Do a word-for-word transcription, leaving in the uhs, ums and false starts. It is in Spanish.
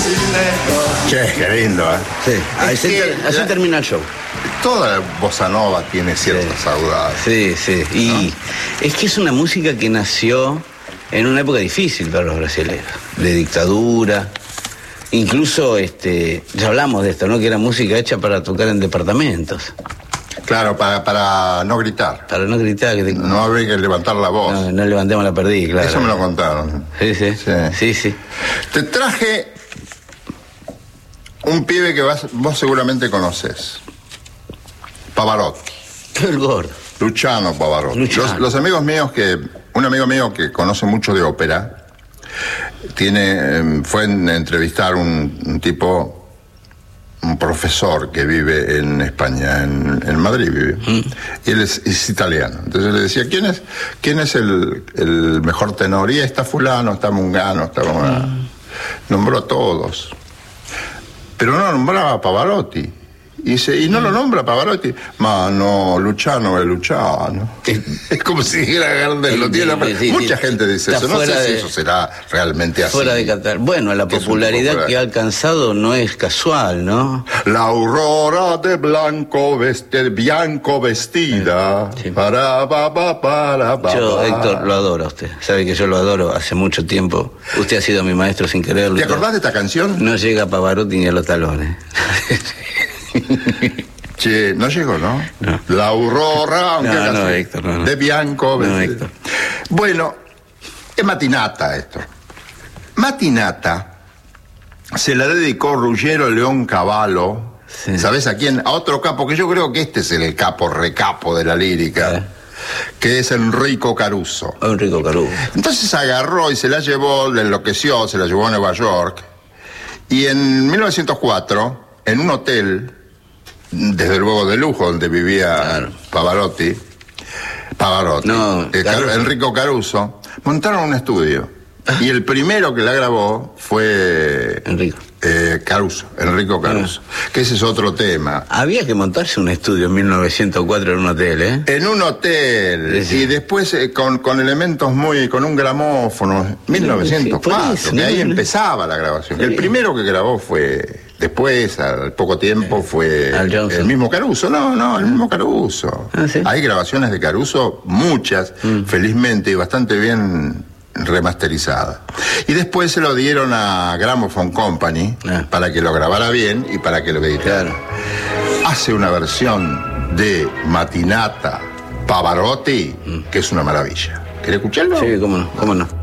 Che, qué lindo, ¿eh? Sí, así, que ter- así la- termina el show. Toda la bossa nova tiene ciertas saudades. Sí, sí. Y es que es una música que nació en una época difícil para los brasileños, de dictadura. Incluso, este, ya hablamos de esto, ¿no? Que era música hecha para tocar en departamentos. Claro, para, para no gritar. Para no gritar. Que te... No habría que levantar la voz. No, no levantemos la perdí, claro. Eso me lo contaron. Sí, sí. Sí. Sí, sí. Te traje un pibe que vas, vos seguramente conoces. Pavarotti. El gordo. Luciano Pavarotti. Luciano. Los, los amigos míos que... Un amigo mío que conoce mucho de ópera, tiene, eh, fue a entrevistar un, un tipo, un profesor que vive en España, en, en Madrid vive. Mm. Y él es, es italiano. Entonces le decía, ¿quién es, quién es el, el mejor tenor? Y está fulano, está Mungano, está... Mm. Nombró a todos. Pero no nombraba a Pavarotti. Y, dice, y no lo nombra Pavarotti. Ma no, Luciano es Luciano. Es como si dijera Gardel, lo tiene la... Sí, Mucha sí, gente dice eso. No sé de, si eso será realmente así. Fuera de Qatar. Bueno, la popularidad popular. que ha alcanzado no es casual, ¿no? La aurora de blanco, veste, bianco vestida. Sí. Para, pa, pa, para, pa, yo, Héctor, lo adoro a usted. Sabe que yo lo adoro hace mucho tiempo. Usted ha sido mi maestro sin quererlo. ¿Te acordás de esta canción? No llega a Pavarotti ni a los talones. Che, no llegó, ¿no? No. La aurora, aunque no, no, Héctor, no, no. de bianco. No, Héctor. Bueno, es Matinata esto. Matinata se la dedicó Ruggiero León Cavallo. Sí. ¿Sabes a quién? A otro capo, que yo creo que este es el capo recapo de la lírica. Sí. Que es Enrico Caruso. Enrico Caruso. Entonces agarró y se la llevó, le enloqueció, se la llevó a Nueva York. Y en mil novecientos cuatro, en un hotel, desde luego de lujo, donde vivía claro. Pavarotti, Pavarotti, no, eh, Caruso. Enrico Caruso, montaron un estudio. Y el primero que la grabó fue Enrico. Eh, Caruso, Enrico Caruso, ah. que ese es otro tema. Había que montarse un estudio en mil novecientos cuatro en un hotel, ¿eh? En un hotel, sí, sí. Y después eh, con, con elementos muy, con un gramófono, mil novecientos cuatro, sí, que ahí empezaba la grabación. Sí. El primero que grabó fue, después, al poco tiempo, fue el mismo Caruso. No, no, el mismo Caruso. Ah, ¿sí? Hay grabaciones de Caruso, muchas, mm. felizmente, y bastante bien remasterizada. Y después se lo dieron a Gramophone Company ah. para que lo grabara bien y para que lo editara. Claro. Hace una versión de Matinata Pavarotti mm. que es una maravilla. ¿Querés escucharlo? Sí, cómo no, cómo no.